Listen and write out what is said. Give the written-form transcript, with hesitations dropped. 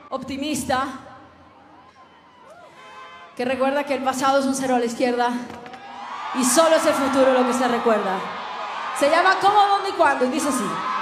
optimista, que recuerda que el pasado es un cero a la izquierda y solo es el futuro lo que se recuerda. Se llama ¿Cómo, dónde y cuándo? Y dice así.